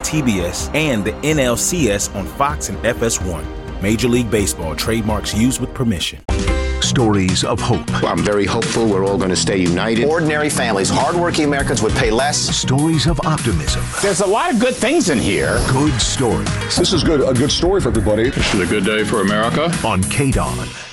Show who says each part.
Speaker 1: TBS, and the NLCS on Fox and FS1. Major League Baseball trademarks used with permission.
Speaker 2: Stories of hope.
Speaker 3: Well, I'm very hopeful we're all going to stay united.
Speaker 4: Ordinary families, hardworking Americans would pay less.
Speaker 2: Stories of optimism.
Speaker 5: There's a lot of good things in here.
Speaker 2: Good stories.
Speaker 6: This is good. A good story for everybody.
Speaker 7: This is a good day for America.
Speaker 2: On KDON.